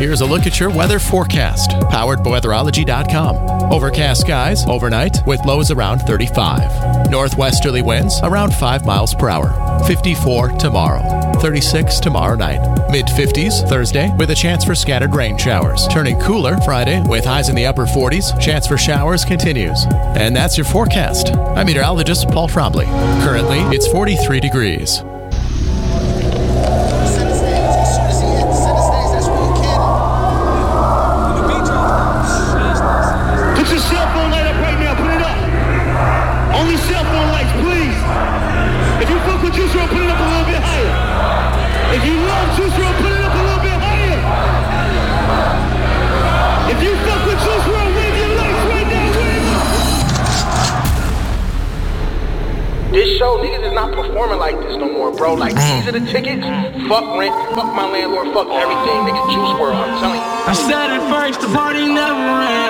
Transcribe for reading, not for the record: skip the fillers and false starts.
Here's a look at your weather forecast, powered by weatherology.com. Overcast skies overnight with lows around 35. Northwesterly winds around 5 miles per hour. 54 tomorrow. 36 tomorrow night. Mid-50s Thursday with a chance for scattered rain showers. Turning cooler Friday with highs in the upper 40s. Chance for showers continues. And that's your forecast. I'm meteorologist Paul Trombley. Currently, it's 43 degrees. Put your cell phone light up right now. Put it up. Only cell phone lights, please. If you fuck with Juice WRLD, put it up a little bit higher. If you love Juice WRLD, put it up a little bit higher. If you fuck with Juice WRLD, wave your lights right now. This show, niggas is not performing like this no more, bro. Like, these are the tickets. Fuck rent, fuck my landlord, fuck everything. Nigga, Juice WRLD, I'm telling you. I said it first, the party never ends.